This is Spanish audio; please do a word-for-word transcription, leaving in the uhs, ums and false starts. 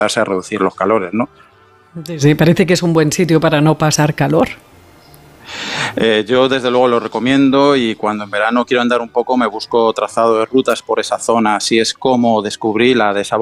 a reducir los calores, ¿no? Sí, sí, parece que es un buen sitio para no pasar calor. Eh, yo desde luego lo recomiendo, y cuando en verano quiero andar un poco me busco trazado de rutas por esa zona. Así es como descubrí la de Sabor